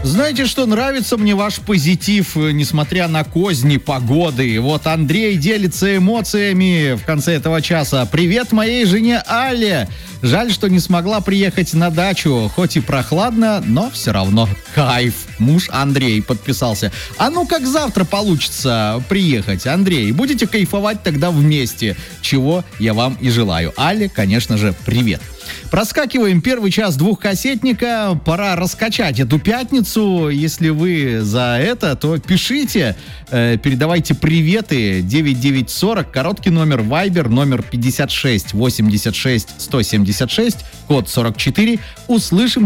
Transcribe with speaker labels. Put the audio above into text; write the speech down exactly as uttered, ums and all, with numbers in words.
Speaker 1: Знаете что, нравится мне ваш позитив, несмотря на козни погоды. Вот Андрей делится эмоциями в конце этого часа. Привет моей жене Алле. Жаль, что не смогла приехать на дачу. Хоть и прохладно, но все равно кайф. Муж Андрей подписался. А ну как завтра получится приехать, Андрей? Будете кайфовать тогда вместе. Чего я вам и желаю. Алле, конечно же, привет. Проскакиваем первый час двухкассетника. Пора раскачать эту пятницу. Если вы за это, то пишите, э, передавайте приветы. девять девять сорок, короткий номер Viber, номер пятьдесят шесть восемьдесят шесть сто семьдесят шесть, код сорок четыре. Услышим